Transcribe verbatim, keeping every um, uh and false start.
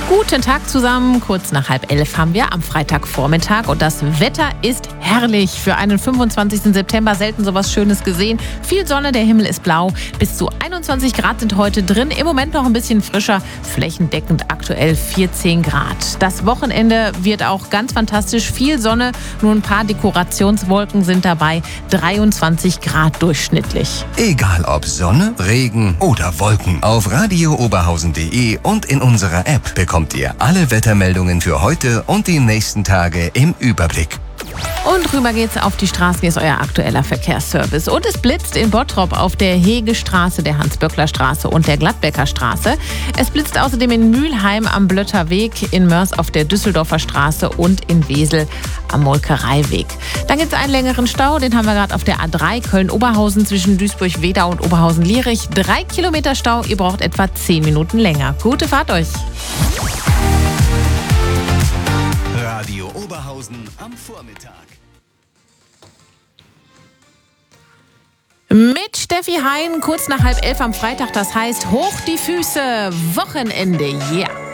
Guten Tag zusammen. Kurz nach halb elf haben wir am Freitagvormittag und das Wetter ist herrlich. Für einen fünfundzwanzigsten September selten sowas Schönes gesehen. Viel Sonne, der Himmel ist blau. Bis zu einundzwanzig Grad sind heute drin. Im Moment noch ein bisschen frischer. Flächendeckend aktuell vierzehn Grad. Das Wochenende wird auch ganz fantastisch. Viel Sonne, nur ein paar Dekorationswolken sind dabei. dreiundzwanzig Grad durchschnittlich. Egal ob Sonne, Regen oder Wolken. Auf radio oberhausen punkt de und in unserer App bekommt ihr alle Wettermeldungen für heute und die nächsten Tage im Überblick. Und rüber geht's auf die Straßen, hier ist euer aktueller Verkehrsservice. Und es blitzt in Bottrop auf der Hegestraße, der Hans-Böckler-Straße und der Gladbecker Straße. Es blitzt außerdem in Mülheim am Blötterweg, in Mörs auf der Düsseldorfer Straße und in Wesel am Molkereiweg. Dann gibt's einen längeren Stau, den haben wir gerade auf der A drei Köln-Oberhausen zwischen Duisburg-Wedau und Oberhausen-Lierich. Drei Kilometer Stau, ihr braucht etwa zehn Minuten länger. Gute Fahrt euch! Radio Oberhausen am Vormittag. Mit Steffi Hein, kurz nach halb elf am Freitag, das heißt hoch die Füße, Wochenende, yeah!